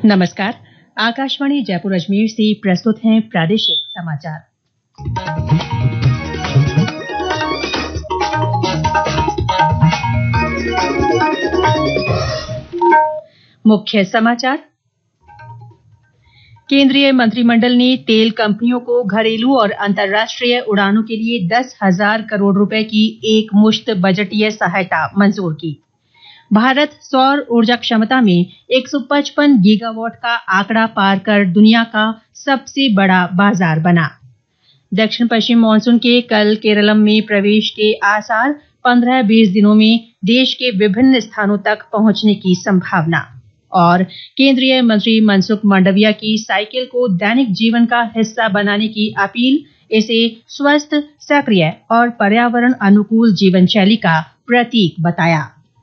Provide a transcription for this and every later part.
नमस्कार। आकाशवाणी जयपुर अजमेर से प्रस्तुत हैं प्रादेशिक समाचार। मुख्य समाचार। केंद्रीय मंत्रिमंडल ने तेल कंपनियों को घरेलू और अंतर्राष्ट्रीय उड़ानों के लिए 10,000 करोड़ रुपए की एक मुश्त बजटीय सहायता मंजूर की। भारत सौर ऊर्जा क्षमता में 155 गीगावाट का आंकड़ा पार कर दुनिया का सबसे बड़ा बाजार बना। दक्षिण पश्चिम मानसून के कल केरलम में प्रवेश के आसार, 15-20 दिनों में देश के विभिन्न स्थानों तक पहुंचने की संभावना। और केंद्रीय मंत्री मनसुख मांडविया की साइकिल को दैनिक जीवन का हिस्सा बनाने की अपील, इसे स्वस्थ, सक्रिय और पर्यावरण अनुकूल जीवन शैली का प्रतीक बताया।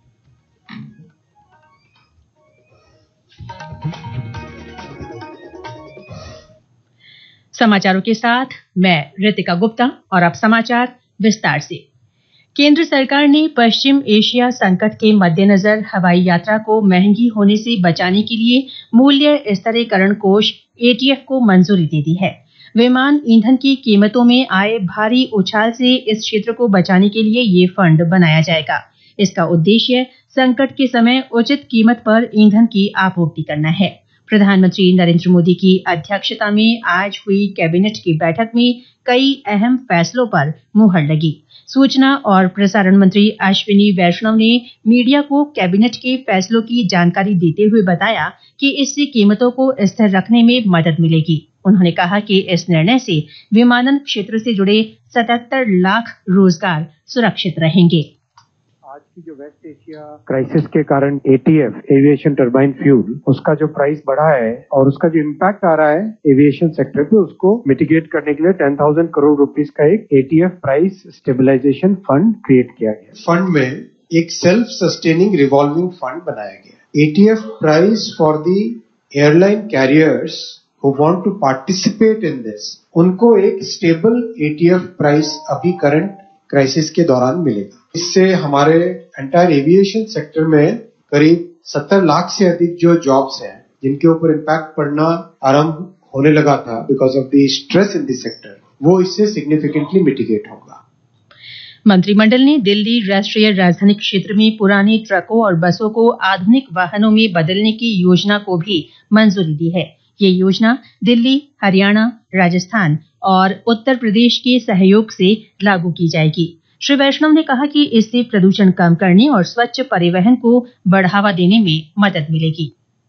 समाचारों के साथ मैं रितिका गुप्ता और अब समाचार विस्तार से। केंद्र सरकार ने पश्चिम एशिया संकट के मद्देनजर हवाई यात्रा को महंगी होने से बचाने के लिए मूल्य स्थिरीकरण कोष एटीएफ को मंजूरी दे दी है। विमान ईंधन की कीमतों में आए भारी उछाल से इस क्षेत्र को बचाने के लिए ये फंड बनाया जाएगा। इसका उद्देश्य संकट के समय उचित कीमत पर ईंधन की आपूर्ति करना है। प्रधानमंत्री नरेंद्र मोदी की अध्यक्षता में आज हुई कैबिनेट की बैठक में कई अहम फैसलों पर मुहर लगी। सूचना और प्रसारण मंत्री अश्विनी वैष्णव ने मीडिया को कैबिनेट के फैसलों की जानकारी देते हुए बताया कि इससे कीमतों को स्थिर रखने में मदद मिलेगी। उन्होंने कहा कि इस निर्णय से विमानन क्षेत्र से जुड़े 77 लाख रोजगार सुरक्षित रहेंगे। आज की जो वेस्ट एशिया क्राइसिस के कारण एटीएफ एविएशन टर्बाइन फ्यूल उसका जो प्राइस बढ़ा है और उसका जो इम्पैक्ट आ रहा है एविएशन सेक्टर पे, उसको मिटिगेट करने के लिए 10,000 करोड़ रुपीस का एक ETF price stabilization fund create किया गया। फंड में एक सेल्फ सस्टेनिंग रिवॉल्विंग फंड बनाया गया। ETF price for the airline carriers who want to participate in this, उनको एक स्टेबल एटीएफ प्राइस अभी करंट क्राइसिस के दौरान मिलेगा। इससे हमारे एंटायर एविएशन सेक्टर में करीब 70 लाख से अधिक जो जॉब्स हैं, जिनके ऊपर इम्पैक्ट पड़ना आरंभ होने लगा था because of the stress in the sector, वो इससे सिग्निफिकेंटली मिटिगेट होगा। मंत्रिमंडल ने दिल्ली राष्ट्रीय राजधानी क्षेत्र में पुराने ट्रकों और बसों को आधुनिक वाहनों में बदलने की योजना को भी मंजूरी दी है। ये योजना दिल्ली, हरियाणा, राजस्थान और उत्तर प्रदेश के सहयोग से लागू की जाएगी। श्री वैष्णव ने कहा कि इससे प्रदूषण कम करने और स्वच्छ परिवहन को बढ़ावा देने में मदद मिलेगी।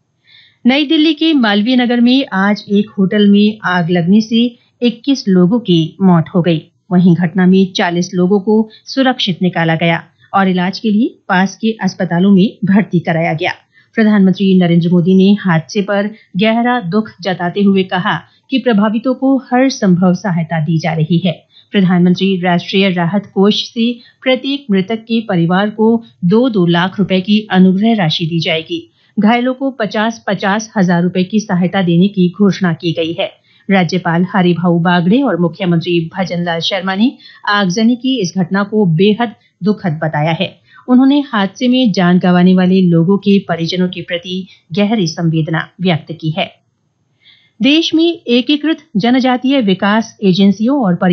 नई दिल्ली के मालवीय नगर में आज एक होटल में आग लगने से 21 लोगों की मौत हो गई। वहीं घटना में 40 लोगों को सुरक्षित निकाला गया और इलाज के लिए पास के अस्पतालों में भर्ती कराया गया। प्रधानमंत्री नरेंद्र मोदी ने हादसे पर गहरा दुख जताते हुए कहा कि प्रभावितों को हर संभव सहायता दी जा रही है। प्रधानमंत्री राष्ट्रीय राहत कोष से प्रत्येक मृतक के परिवार को 2-2 लाख रुपए की अनुग्रह राशि दी जाएगी। घायलों को 50-50 हजार रुपए की सहायता देने की घोषणा की गई है। राज्यपाल हरिभाऊ बागड़े और मुख्यमंत्री भजनलाल शर्मा ने आगजनी की इस घटना को बेहद दुखद बताया है। उन्होंने हादसे में जान गंवाने वाले लोगों के परिजनों के प्रति गहरी संवेदना व्यक्त की है। देश में एकीकृत जनजातीय विकास एजेंसियों और